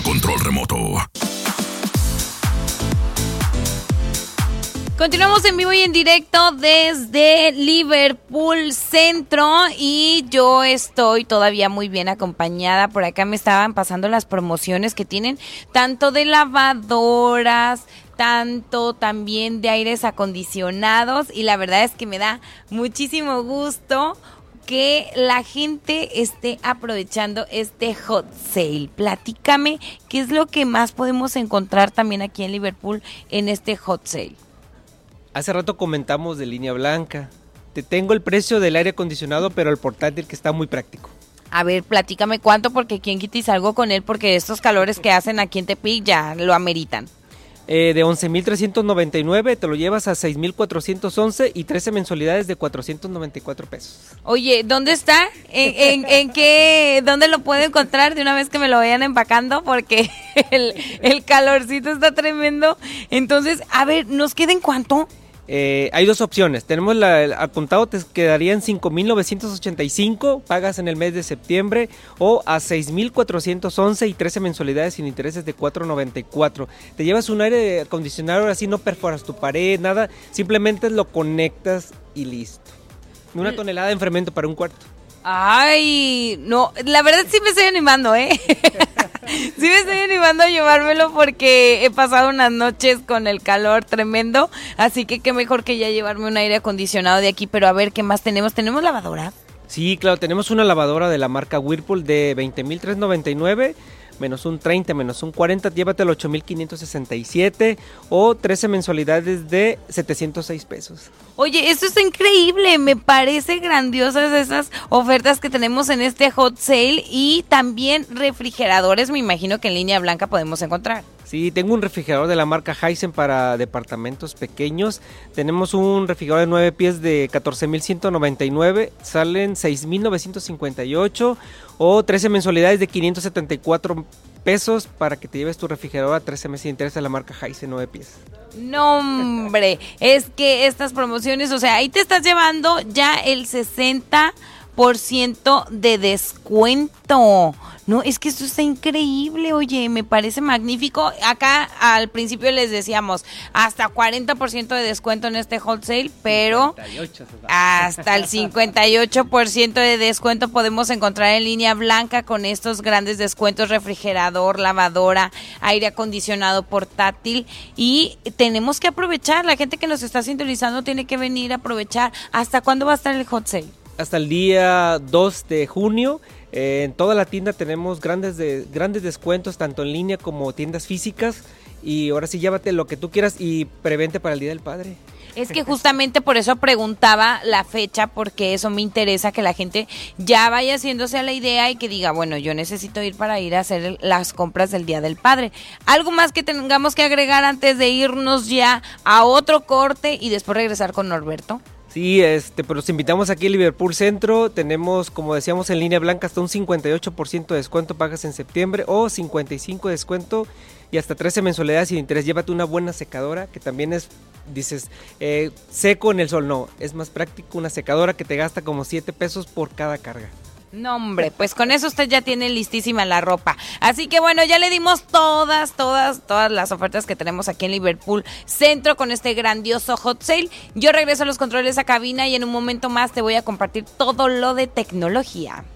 control remoto. Continuamos en vivo y en directo desde Liverpool Centro y yo estoy todavía muy bien acompañada. Por acá me estaban pasando las promociones que tienen tanto de lavadoras, tanto también de aires acondicionados y la verdad es que me da muchísimo gusto que la gente esté aprovechando este hot sale. Platícame, ¿qué es lo que más podemos encontrar también aquí en Liverpool en este hot sale? Hace rato comentamos de Línea Blanca. Te tengo el precio del aire acondicionado, pero el portátil que está muy práctico. A ver, platícame cuánto, porque quién quita y salgo con él, porque estos calores que hacen aquí en Tepic ya lo ameritan. De 11,399 te lo llevas a 6,411 y 13 mensualidades de 494 pesos. Oye, ¿dónde está? ¿En qué? ¿Dónde lo puedo encontrar de una vez que me lo vayan empacando? Porque el calorcito está tremendo. Entonces, a ver, ¿nos queda en cuánto? Hay dos opciones. Tenemos al contado te quedarían 5,985, pagas en el mes de septiembre, o a 6,411 y 13 mensualidades sin intereses de 494. Te llevas un aire acondicionado, así no perforas tu pared, nada, simplemente lo conectas y listo. Una tonelada de enfriamiento para un cuarto. Ay, no, la verdad sí me estoy animando, ¿eh? Sí me estoy animando a llevármelo porque he pasado unas noches con el calor tremendo, así que qué mejor que ya llevarme un aire acondicionado de aquí. Pero a ver, ¿qué más tenemos? ¿Tenemos lavadora? Sí, claro, tenemos una lavadora de la marca Whirlpool de 20,399, menos un 30, menos un 40, llévatelo 8,567 o 13 mensualidades de 706 pesos. Oye, esto está increíble, me parece grandiosas esas ofertas que tenemos en este hot sale y también refrigeradores, me imagino que en Línea Blanca podemos encontrar. Sí, tengo un refrigerador de la marca Hisense para departamentos pequeños. Tenemos un refrigerador de 9 pies de 14,199, salen 6,958 o 13 mensualidades de 574 pesos para que te lleves tu refrigerador a 13 meses de interés de la marca Hisense 9 pies. No, hombre, es que estas promociones, o sea, ahí te estás llevando ya el 60% de descuento. No, es que esto está increíble, oye, me parece magnífico. Acá al principio les decíamos hasta 40% de descuento en este hot sale, pero 58, hasta el 58% de descuento podemos encontrar en Línea Blanca con estos grandes descuentos: refrigerador, lavadora, aire acondicionado portátil, y tenemos que aprovechar. La gente que nos está sintonizando tiene que venir a aprovechar. ¿Hasta cuándo va a estar el hot sale? Hasta el día 2 de junio. En toda la tienda tenemos grandes descuentos, tanto en línea como tiendas físicas. Y ahora sí, llévate lo que tú quieras y prevente para el Día del Padre. Es que justamente por eso preguntaba la fecha, porque eso me interesa, que la gente ya vaya haciéndose a la idea y que diga, bueno, yo necesito ir para ir a hacer las compras del Día del Padre. ¿Algo más que tengamos que agregar antes de irnos ya a otro corte y después regresar con Norberto? Sí, pero los invitamos aquí a Liverpool Centro. Tenemos, como decíamos, en Línea Blanca hasta un 58% de descuento, pagas en septiembre, o 55% de descuento y hasta 13 mensualidades sin interés. Llévate una buena secadora, que también es, dices, seco en el sol. No, es más práctico una secadora que te gasta como 7 pesos por cada carga. No, hombre, pues con eso usted ya tiene listísima la ropa. Así que bueno, ya le dimos todas las ofertas que tenemos aquí en Liverpool Centro con este grandioso hot sale. Yo regreso a los controles a cabina y en un momento más te voy a compartir todo lo de tecnología.